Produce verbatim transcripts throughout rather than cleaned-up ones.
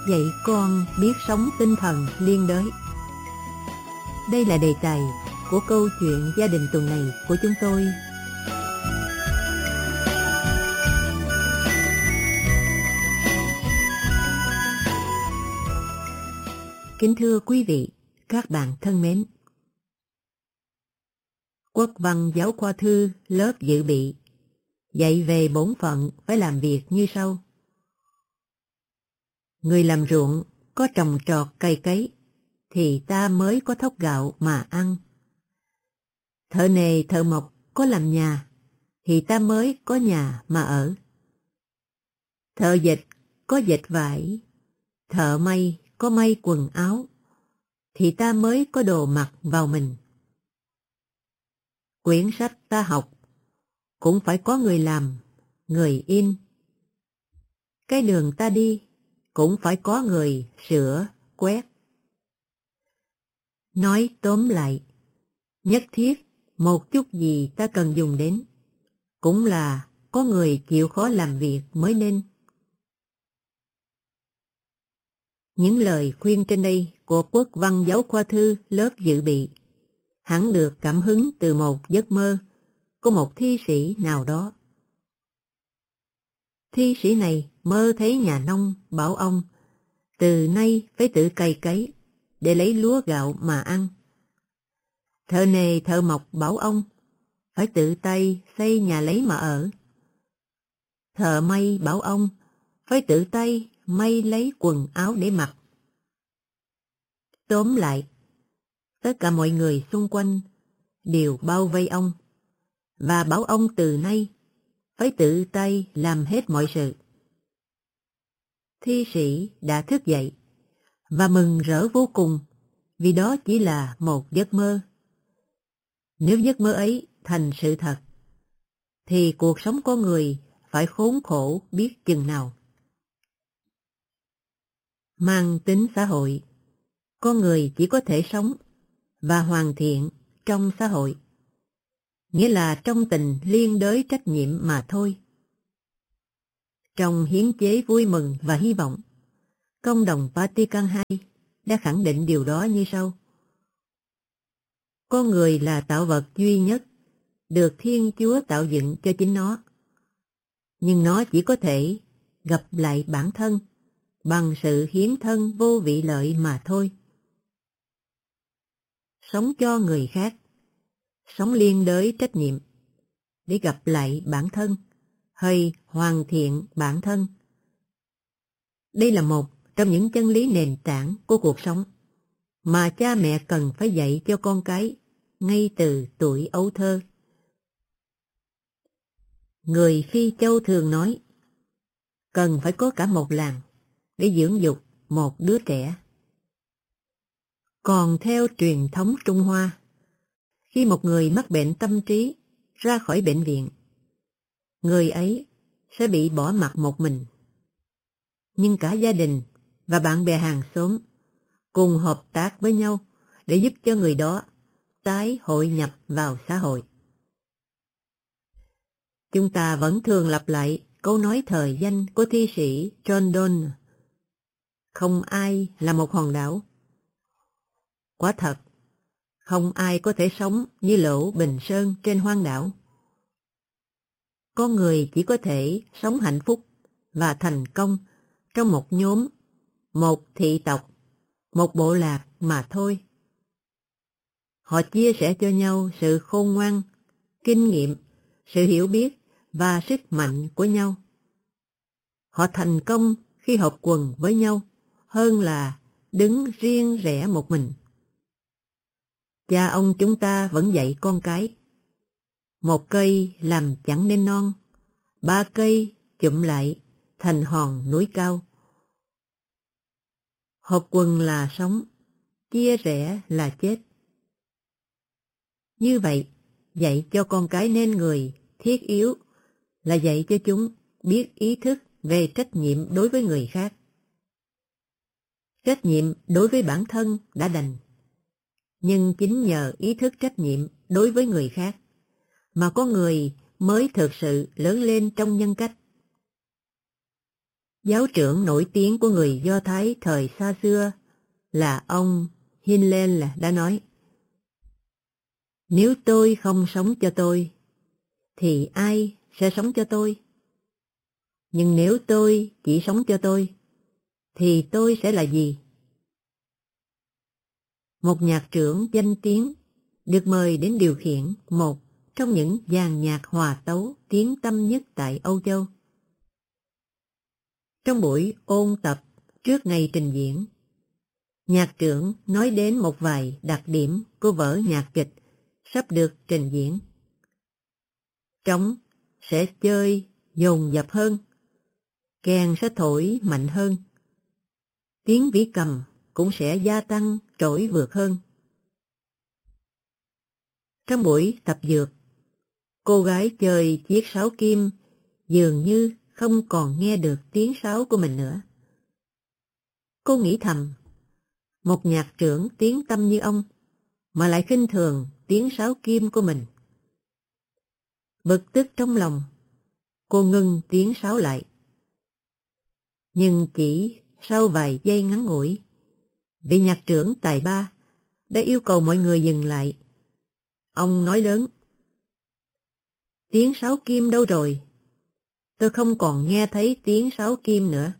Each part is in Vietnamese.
dạy con biết sống tinh thần liên đới. Đây là đề tài của câu chuyện gia đình tuần này của chúng tôi. Kính thưa quý vị, các bạn thân mến. Quốc văn giáo khoa thư lớp dự bị dạy về bổn phận phải làm việc như sau. Người làm ruộng có trồng trọt cày cấy thì ta mới có thóc gạo mà ăn. Thợ nề thợ mộc có làm nhà thì ta mới có nhà mà ở. Thợ dệt có dệt vải, thợ may có may quần áo thì ta mới có đồ mặc vào mình. Quyển sách ta học cũng phải có người làm, người in. Cái đường ta đi cũng phải có người sửa, quét. Nói tóm lại, nhất thiết một chút gì ta cần dùng đến, cũng là có người chịu khó làm việc mới nên. Những lời khuyên trên đây của Quốc văn giáo khoa thư lớp dự bị hẳn được cảm hứng từ một giấc mơ của một thi sĩ nào đó. Thi sĩ này mơ thấy nhà nông bảo ông từ nay phải tự cày cấy để lấy lúa gạo mà ăn. Thợ nề thợ mộc bảo ông phải tự tay xây nhà lấy mà ở. Thợ may bảo ông phải tự tay may lấy quần áo để mặc. Tóm lại, tất cả mọi người xung quanh đều bao vây ông và bảo ông từ nay phải tự tay làm hết mọi sự. Thi sĩ đã thức dậy và mừng rỡ vô cùng vì đó chỉ là một giấc mơ. Nếu giấc mơ ấy thành sự thật, thì cuộc sống con người phải khốn khổ biết chừng nào. Mang tính xã hội, con người chỉ có thể sống và hoàn thiện trong xã hội, nghĩa là trong tình liên đới trách nhiệm mà thôi. Trong hiến chế vui mừng và hy vọng, Công đồng Vatican hai đã khẳng định điều đó như sau. Con người là tạo vật duy nhất được Thiên Chúa tạo dựng cho chính nó, nhưng nó chỉ có thể gặp lại bản thân bằng sự hiến thân vô vị lợi mà thôi. Sống cho người khác, sống liên đới trách nhiệm để gặp lại bản thân hay hoàn thiện bản thân. Đây là một trong những chân lý nền tảng của cuộc sống mà cha mẹ cần phải dạy cho con cái ngay từ tuổi ấu thơ. Người Phi Châu thường nói, cần phải có cả một làng để dưỡng dục một đứa trẻ. Còn theo truyền thống Trung Hoa, khi một người mắc bệnh tâm trí ra khỏi bệnh viện, người ấy sẽ bị bỏ mặc một mình. Nhưng cả gia đình và bạn bè hàng xóm cùng hợp tác với nhau để giúp cho người đó tái hội nhập vào xã hội. Chúng ta vẫn thường lặp lại câu nói thời danh của thi sĩ John Donne: không ai là một hòn đảo. Quả thật, không ai có thể sống như Lỗ Bình Sơn trên hoang đảo. Con người chỉ có thể sống hạnh phúc và thành công trong một nhóm, một thị tộc, một bộ lạc mà thôi. Họ chia sẻ cho nhau sự khôn ngoan, kinh nghiệm, sự hiểu biết và sức mạnh của nhau. Họ thành công khi hợp quần với nhau hơn là đứng riêng rẽ một mình. Cha ông chúng ta vẫn dạy con cái: một cây làm chẳng nên non, ba cây chụm lại thành hòn núi cao. Hợp quần là sống, chia rẽ là chết. Như vậy, dạy cho con cái nên người thiết yếu là dạy cho chúng biết ý thức về trách nhiệm đối với người khác. Trách nhiệm đối với bản thân đã đành, nhưng chính nhờ ý thức trách nhiệm đối với người khác mà có người mới thực sự lớn lên trong nhân cách. Giáo trưởng nổi tiếng của người Do Thái thời xa xưa là ông Hillel đã nói: nếu tôi không sống cho tôi, thì ai sẽ sống cho tôi? Nhưng nếu tôi chỉ sống cho tôi, thì tôi sẽ là gì? Một nhạc trưởng danh tiếng được mời đến điều khiển một trong những dàn nhạc hòa tấu tiếng tăm nhất tại Âu Châu. Trong buổi ôn tập trước ngày trình diễn, nhạc trưởng nói đến một vài đặc điểm của vở nhạc kịch sắp được trình diễn. Trống sẽ chơi dồn dập hơn, kèn sẽ thổi mạnh hơn, tiếng vĩ cầm cũng sẽ gia tăng trỗi vượt hơn. Trong buổi tập dược, cô gái chơi chiếc sáo kim dường như không còn nghe được tiếng sáo của mình nữa. Cô nghĩ thầm, một nhạc trưởng tiếng tăm như ông mà lại khinh thường tiếng sáo kim của mình. Bực tức trong lòng, cô ngưng tiếng sáo lại. Nhưng chỉ sau vài giây ngắn ngủi, vị nhạc trưởng tài ba đã yêu cầu mọi người dừng lại. Ông nói lớn: tiếng sáo kim đâu rồi? Tôi không còn nghe thấy tiếng sáo kim nữa.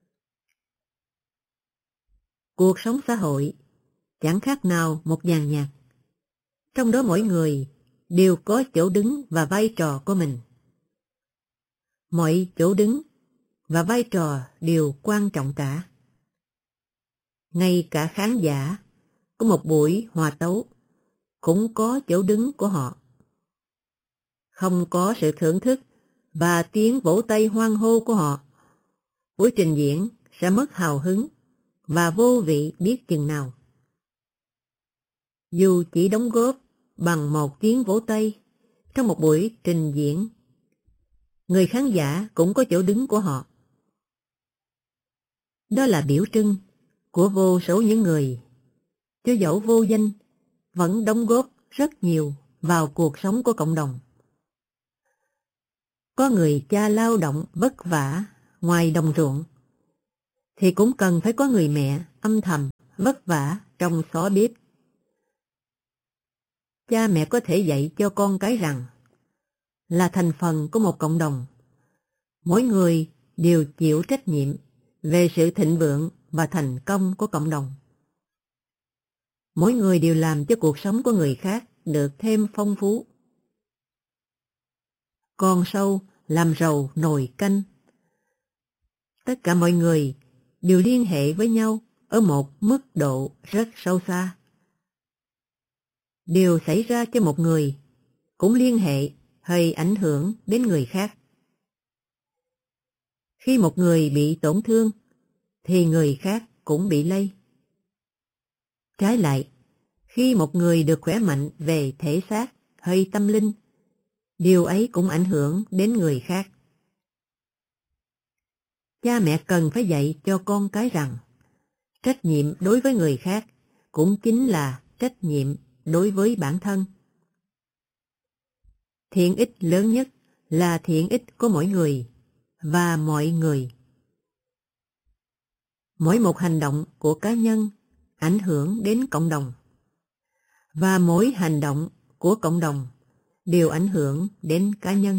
Cuộc sống xã hội chẳng khác nào một dàn nhạc. Trong đó mỗi người đều có chỗ đứng và vai trò của mình. Mọi chỗ đứng và vai trò đều quan trọng cả. Ngay cả khán giả của một buổi hòa tấu cũng có chỗ đứng của họ. Không có sự thưởng thức và tiếng vỗ tay hoan hô của họ, buổi trình diễn sẽ mất hào hứng và vô vị biết chừng nào. Dù chỉ đóng góp bằng một tiếng vỗ tay trong một buổi trình diễn, người khán giả cũng có chỗ đứng của họ. Đó là biểu trưng của vô số những người, cho dẫu vô danh, vẫn đóng góp rất nhiều vào cuộc sống của cộng đồng. Có người cha lao động vất vả ngoài đồng ruộng, thì cũng cần phải có người mẹ âm thầm vất vả trong xó bếp. Cha mẹ có thể dạy cho con cái rằng là thành phần của một cộng đồng, mỗi người đều chịu trách nhiệm về sự thịnh vượng và thành công của cộng đồng. Mỗi người đều làm cho cuộc sống của người khác được thêm phong phú. Con sâu làm rầu nồi canh. Tất cả mọi người đều liên hệ với nhau ở một mức độ rất sâu xa. Điều xảy ra cho một người cũng liên hệ hay ảnh hưởng đến người khác. Khi một người bị tổn thương, thì người khác cũng bị lây. Trái lại, khi một người được khỏe mạnh về thể xác hay tâm linh, điều ấy cũng ảnh hưởng đến người khác. Cha mẹ cần phải dạy cho con cái rằng trách nhiệm đối với người khác cũng chính là trách nhiệm đối với bản thân. Thiện ích lớn nhất là thiện ích của mỗi người và mọi người. Mỗi một hành động của cá nhân ảnh hưởng đến cộng đồng, và mỗi hành động của cộng đồng đều ảnh hưởng đến cá nhân.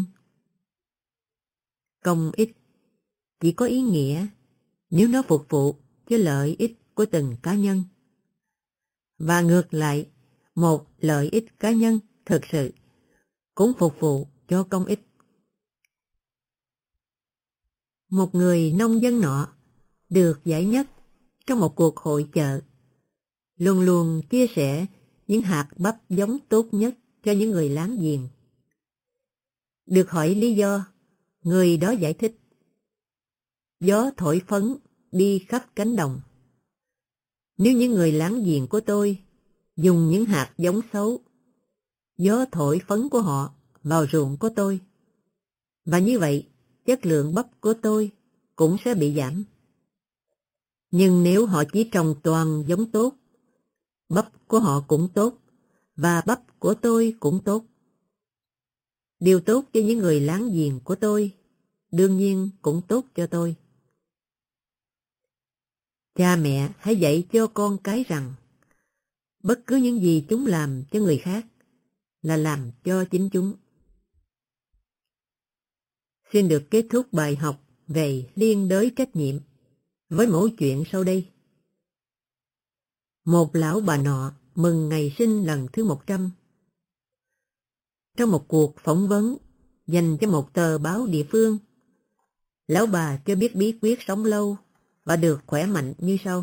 Công ích chỉ có ý nghĩa nếu nó phục vụ cho lợi ích của từng cá nhân. Và ngược lại, một lợi ích cá nhân thực sự cũng phục vụ cho công ích. Một người nông dân nọ được giải nhất trong một cuộc hội chợ, luôn luôn chia sẻ những hạt bắp giống tốt nhất cho những người láng giềng. Được hỏi lý do, người đó giải thích: gió thổi phấn đi khắp cánh đồng. Nếu những người láng giềng của tôi dùng những hạt giống xấu, gió thổi phấn của họ vào ruộng của tôi, và như vậy chất lượng bắp của tôi cũng sẽ bị giảm. Nhưng nếu họ chỉ trồng toàn giống tốt, bắp của họ cũng tốt, và bắp của tôi cũng tốt. Điều tốt cho những người láng giềng của tôi, đương nhiên cũng tốt cho tôi. Cha mẹ hãy dạy cho con cái rằng bất cứ những gì chúng làm cho người khác là làm cho chính chúng. Xin được kết thúc bài học về liên đới trách nhiệm với mẫu chuyện sau đây. Một lão bà nọ mừng ngày sinh lần thứ một trăm. Trong một cuộc phỏng vấn dành cho một tờ báo địa phương, lão bà cho biết bí quyết sống lâu và được khỏe mạnh như sau.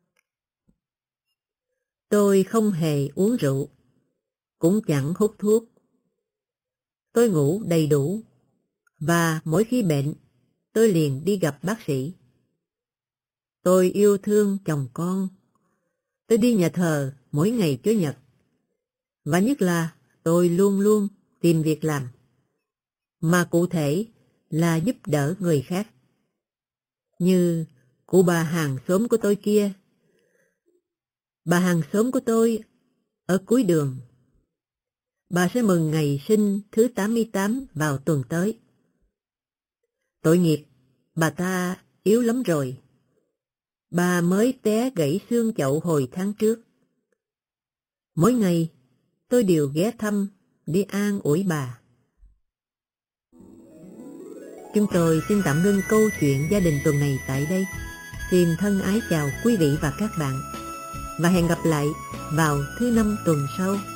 Tôi không hề uống rượu, cũng chẳng hút thuốc. Tôi ngủ đầy đủ, và mỗi khi bệnh, tôi liền đi gặp bác sĩ. Tôi yêu thương chồng con. Tôi đi nhà thờ mỗi ngày Chủ nhật. Và nhất là tôi luôn luôn tìm việc làm, mà cụ thể là giúp đỡ người khác. Như cụ bà hàng xóm của tôi kia. Bà hàng xóm của tôi ở cuối đường. Bà sẽ mừng ngày sinh thứ tám mươi tám vào tuần tới. Tội nghiệp, bà ta yếu lắm rồi. Bà mới té gãy xương chậu hồi tháng trước. Mỗi ngày tôi đều ghé thăm, đi an ủi bà. Chúng tôi xin tạm ngưng câu chuyện gia đình tuần này tại đây. Xin thân ái chào quý vị và các bạn, và hẹn gặp lại vào thứ năm tuần sau.